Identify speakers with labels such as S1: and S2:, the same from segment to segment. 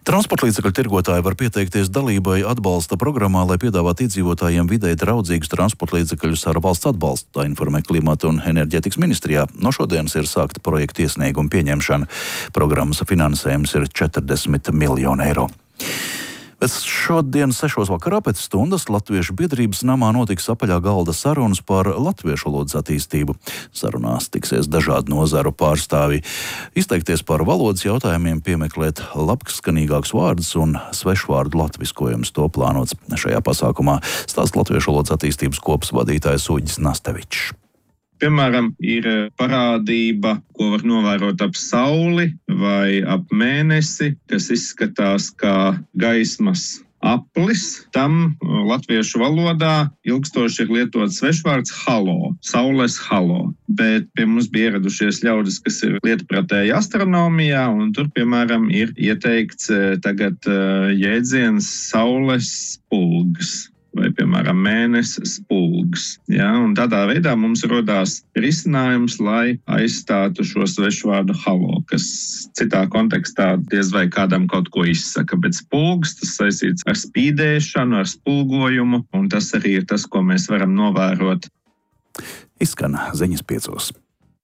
S1: Transportlīdzekļu tirgotāji var pieteikties dalībai atbalsta programmā, lai piedāvātu iedzīvotājiem videi draudzīgus transportlīdzekļus ar valsts atbalstu, tā informē Klimata un enerģētikas ministrijā. No šodienas ir sākta projekta iesnieguma pieņemšana. Programmas finansējums ir 40 miljoni eiro. Šodien 6 vakarā pēc stundas Latviešu biedrības namā notiks apaļā galda sarunas par latviešu valodas attīstību. Sarunās tiksies dažādu nozaru pārstāvji. Izteikties par valodas jautājumiem, piemeklēt labskanīgākus vārdus un svešvārdu latviskojumus. To plānots šajā pasākumā stāsta Latviešu valodas attīstības kopas vadītājs Uģis Nastevičs.
S2: Piemēram, ir parādība, ko var novērot ap sauli vai ap mēnesi, kas izskatās kā gaismas aplis. Tam latviešu valodā ilgstoši ir lietots svešvārds halo, saules halo. Bet pie mums bija ieradušies ļaudis, kas ir lietpratēji astronomijā, un tur, piemēram, ir ieteikts tagad jēdziens saules spulgs. Vai, piemēram, mēnesis spulgs. Ja? Un tādā veidā mums rodās risinājums, lai aizstātu šo svešvārdu halo, kas citā kontekstā diez vai kādam kaut ko izsaka. Bet spulgs, tas saistīts ar spīdēšanu, ar spulgojumu, un tas arī ir tas, ko mēs varam novērot.
S1: Izskan ziņas 5.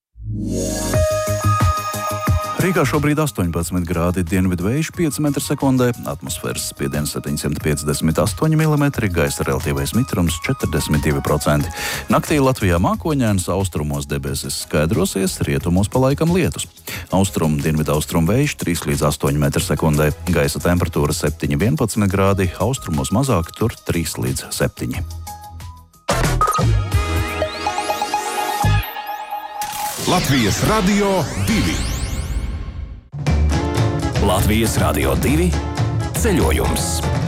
S1: Rīgā šobrīd 18 grādi, dienvidu vējš 5 m/sekundē, atmosfēras spiediens 758 mm, gaisa relatīvais mitrums 42%. Naktī Latvijā mākoņēns, austrumos debesis skaidrosies, rietumos pa laikam lietus. Austrumu, dienvidaustrumu vējš 3 līdz 8 m/sekundē, gaisa temperatūra 7–11 grādi, austrumos mazāk, tur 3 līdz 7.
S3: Latvijas Radio 2. Latvijas Radio 2 ceļojums.